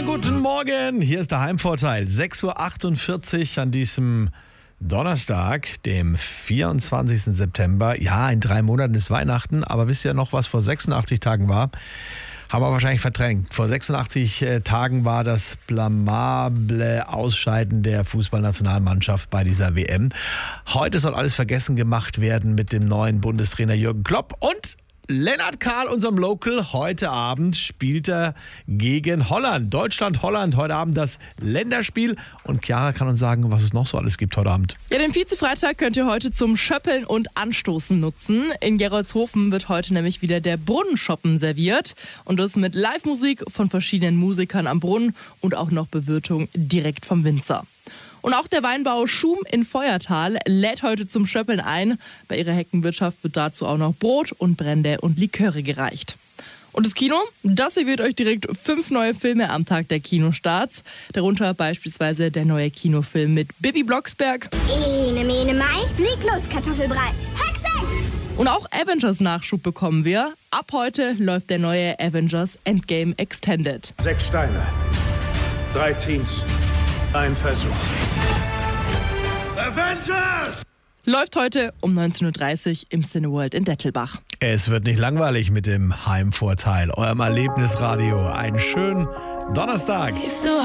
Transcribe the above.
Schönen guten Morgen. Hier ist der Heimvorteil. 6.48 Uhr an diesem Donnerstag, dem 24. September. Ja, in 3 Monaten ist Weihnachten, aber wisst ihr noch, was vor 86 Tagen war? Haben wir wahrscheinlich verdrängt. Vor 86 Tagen war das blamable Ausscheiden der Fußballnationalmannschaft bei dieser WM. Heute soll alles vergessen gemacht werden mit dem neuen Bundestrainer Jürgen Klopp und Lennart Kahl, unserem Local. Heute Abend spielt er gegen Holland. Deutschland-Holland, heute Abend das Länderspiel. Und Chiara kann uns sagen, was es noch so alles gibt heute Abend. Ja, den Vize-Freitag könnt ihr heute zum Schöppeln und Anstoßen nutzen. In Gerolzhofen wird heute nämlich wieder der Brunnenshoppen serviert. Und das mit Live-Musik von verschiedenen Musikern am Brunnen und auch noch Bewirtung direkt vom Winzer. Und auch der Weinbau Schum in Feuertal lädt heute zum Schöppeln ein. Bei ihrer Heckenwirtschaft wird dazu auch noch Brot und Brände und Liköre gereicht. Und das Kino, das serviert euch direkt 5 neue Filme am Tag der Kinostarts. Darunter beispielsweise der neue Kinofilm mit Bibi Blocksberg. Ene, mene, mai, leg los, Kartoffelbrei. Hexe! Und auch Avengers-Nachschub bekommen wir. Ab heute läuft der neue Avengers Endgame Extended. 6 Steine, 3 Teams, ein Versuch. Avengers! Läuft heute um 19.30 Uhr im Cineworld in Dettelbach. Es wird nicht langweilig mit dem Heimvorteil, eurem Erlebnisradio. Einen schönen Donnerstag.